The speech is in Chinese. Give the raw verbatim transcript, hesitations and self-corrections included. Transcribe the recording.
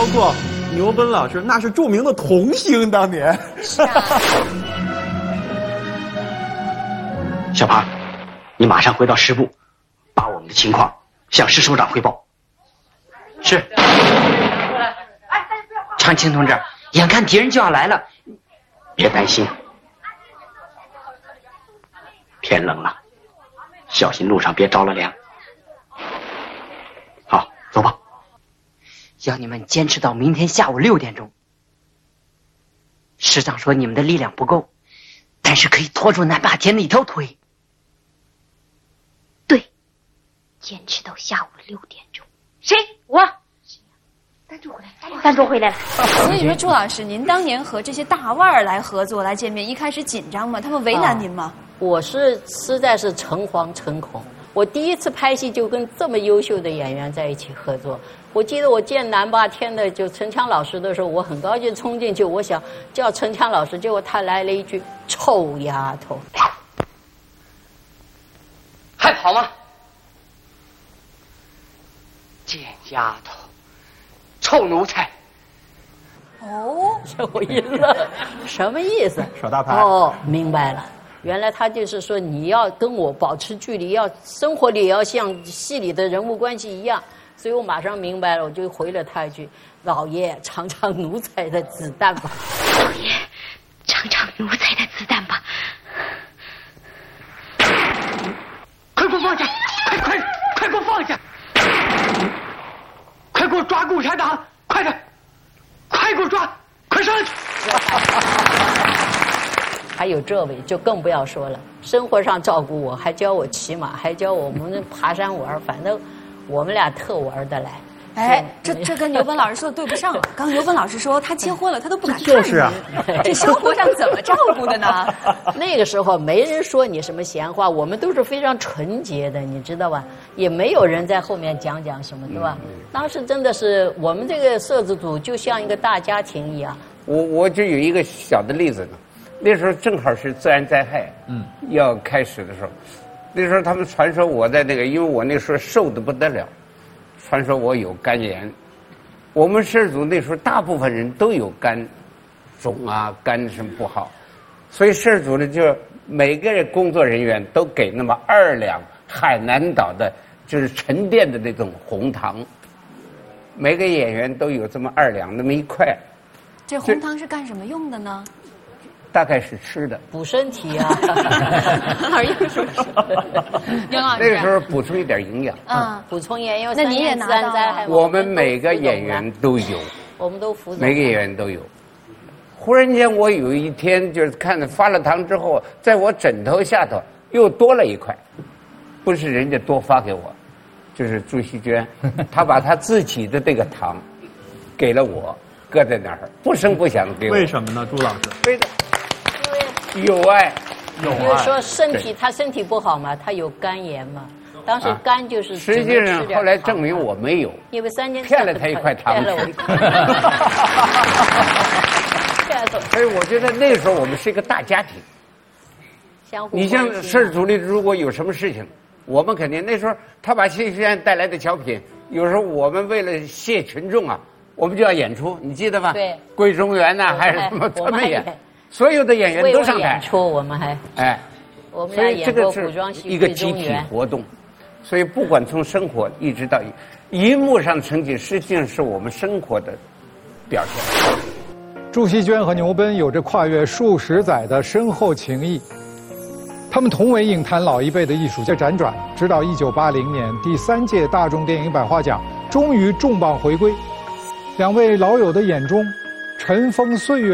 错，牛奔老师那是著名的童星，当年。 是啊。 小庞，你马上回到师部，把我们的情况向师首长汇报。是。长青同志，眼看敌人就要来了，别担心。天冷了，小心路上别着了凉。好，走吧。要你们坚持到明天下午六点钟。师长说你们的力量不够，但是可以拖住南霸天的一条腿。 对，坚持到下午六点钟。谁？我。单独回来，单独回来了。 所以说，朱老师，您当年和这些大腕儿来合作、来见面，一开始紧张吗？他们为难您吗？ 啊、我是实在是诚惶诚恐。我第一次拍戏就跟这么优秀的演员在一起合作。我记得我见南霸天的就陈强老师的时候，我很高兴冲进去，我想叫陈强老师，结果他来了一句“臭丫头”， 还跑吗？贱丫头，臭奴才。 哦，我一愣，什么意思？ 耍大牌。 哦，明白了。原来他就是说你要跟我保持距离，要生活里要像戏里的人物关系一样，所以我马上明白了，我就回了他一句：“老爷尝尝奴才的子弹吧。” 老爷，尝尝奴才的子弹吧。 快给我放下！快快快给我放下！快给我抓共产党！快点！快给我抓！快上去！ 还有这位就更不要说了，生活上照顾我，还教我骑马，还教我们爬山玩，反正我们俩特玩得来。 哎，这这跟牛奔老师说的对不上了。刚牛奔老师说他结婚了，他都不敢看你。 就是啊， 这生活上怎么照顾的呢？ 那个时候没人说你什么闲话，我们都是非常纯洁的，你知道吧？也没有人在后面讲讲什么，对吧？当时真的是我们这个摄制组就像一个大家庭一样。 我我就有一个小的例子呢。那时候正好是自然灾害，嗯，要开始的时候，那时候他们传说我在那个，因为我那时候瘦得不得了，传说我有肝炎。我们摄制组那时候大部分人都有肝肿啊，肝什么不好，所以摄制组呢就每个人工作人员都给那么二两海南岛的，就是沉淀的那种红糖，每个演员都有这么二两那么一块。 这红糖是干什么用的呢？ 大概是吃的， 补身体啊。 哪又是杨老师？ 那个时候补充一点营养， 嗯， 补充营养。 那你也拿到了？ 我们每个演员都有， 我们都服。 每个演员都有。忽然间，我有一天就是看着发了糖之后，在我枕头下头又多了一块，不是人家多发给我，就是朱锡娟，她把她自己的这个糖给了我，搁在那儿，不声不响给我。 为什么呢，朱老师？ 非的。有爱， 有爱。 比如说身体，他身体不好嘛，他有肝炎嘛。当时肝就是、啊、 实际上后来证明我没有， 因为三年骗了他一块糖。骗了我一块。所以我觉得那时候我们是一个大家庭。 相互。 你像摄制组里如果有什么事情，我们肯定那时候他把谢学院带来的小品，有时候我们为了谢群众啊，我们就要演出，你记得吗？ 对。 桂中原呐、啊，还是什么他们演。所有的演员都上台演出，我们还哎， 我们俩演过古装戏， 一个集体活动，所以不管从生活一直到荧幕上成绩，实际上是我们生活的表现。 朱锡娟和牛奔有着跨越数十载的深厚情谊，他们同为影坛老一辈的艺术家，辗转直到一九八零年第三届大众电影百花奖终于重磅回归，两位老友的眼中尘封岁月。